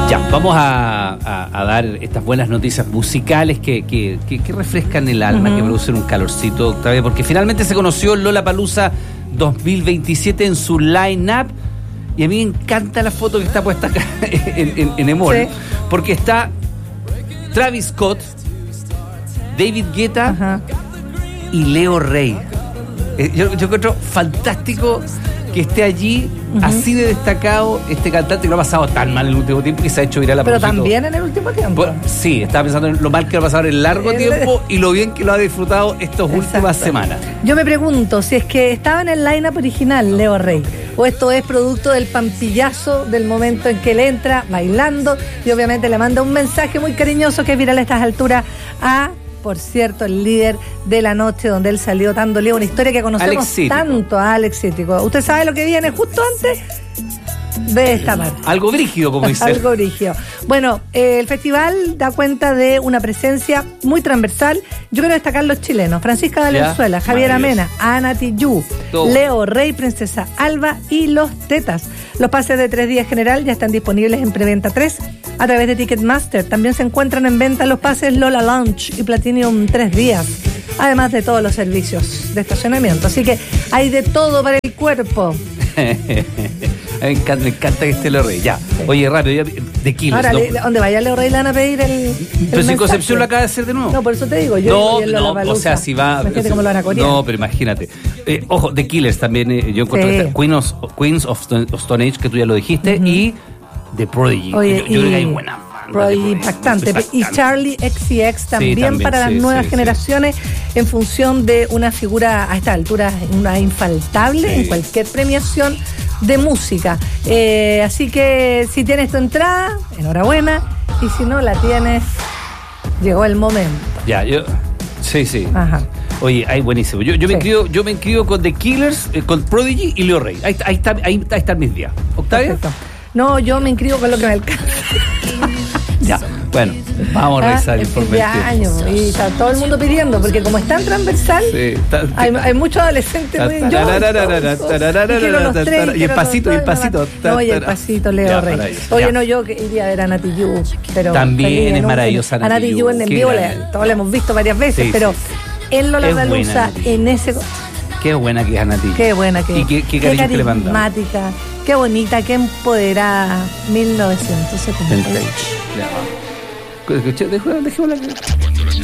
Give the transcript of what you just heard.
Ya, vamos a dar estas buenas noticias musicales que refrescan el alma, que producen un calorcito, Octavia, porque finalmente se conoció Lollapalooza 2027 en su line-up. Y a mí me encanta la foto que está puesta acá en Emol, sí, porque está Travis Scott, David Guetta y Leo Rey. Yo encuentro fantástico que esté allí, así de destacado, este cantante que lo ha pasado tan mal en el último tiempo, que se ha hecho viral a Pero también en el último tiempo. Bueno, sí, estaba pensando en lo mal que lo ha pasado en el largo tiempo y lo bien que lo ha disfrutado estas últimas semanas. Yo me pregunto si es que estaba en el line-up original Leo Rey, o esto es producto del pampillazo del momento en que él entra bailando y obviamente le manda un mensaje muy cariñoso que es viral a estas alturas a, por cierto, el líder de la noche, donde él salió dándole una historia que conocemos tanto a Alex Cítrico. ¿Usted sabe lo que viene justo antes de esta parte? Algo brígido, como dice. Algo brígido. Bueno, el festival da cuenta de una presencia muy transversal. Yo quiero destacar los chilenos: Francisca Valenzuela, Javier Amena, Ana Tijoux, Leo Rey, Princesa Alba y Los Tetas. Los pases de 3 días general ya están disponibles en preventa 3 a través de Ticketmaster. También se encuentran en venta los pases Lola Lounge y Platinum 3 días, además de todos los servicios de estacionamiento. Así que hay de todo para el cuerpo. Me encanta que esté Leo Rey. Ya. Sí. Oye, rápido, ya, de Killers. Ahora, donde vaya Leo Rey le van a pedir el pero si Concepción lo acaba de hacer de nuevo. No, por eso te digo. O sea, si va. Imagínate cómo lo van a corear. No, pero imagínate. Ojo, The Killers también. Yo encontré Queens of Stone Age, que tú ya lo dijiste, y The Prodigy. Oye, yo creo que hay buena. Prodigy impactante. Y Charlie XCX también para las nuevas generaciones, en función de una figura a esta altura, una infaltable en cualquier premiación de música. Así que si tienes tu entrada, enhorabuena, y si no la tienes, llegó el momento. Ya, sí. Ajá. Oye, ahí buenísimo. Yo me inscribo con The Killers, con Prodigy y Leo Rey. Ahí están mis días. ¿Octavia? Perfecto. No, yo me inscribo con lo que me alcanza. Ya, bueno, vamos a revisar el informe. Y está todo el mundo pidiendo, porque como es tan transversal, hay muchos adolescentes muy y el pasito. No, y el pasito, Leo Rey. Oye, no, yo iría a ver a Nati Yu, pero también es maravillosa a Nati Yu en vivo, todos la hemos visto varias veces, pero él no la usa en ese. Qué buena que es Anati. Qué buena que es. Y qué cariño que le manda. Carismática, qué bonita, qué empoderada. 1978. Dejémosla.